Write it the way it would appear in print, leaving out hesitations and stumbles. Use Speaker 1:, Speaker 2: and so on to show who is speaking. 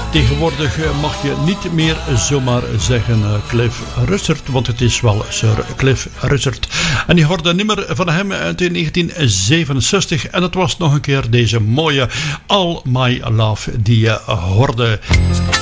Speaker 1: Tegenwoordig mag je niet meer zomaar zeggen Cliff Richard, want het is wel Sir Cliff Richard. En je hoorde een nummer van hem uit 1967 en het was nog een keer deze mooie All My Love die je hoorde.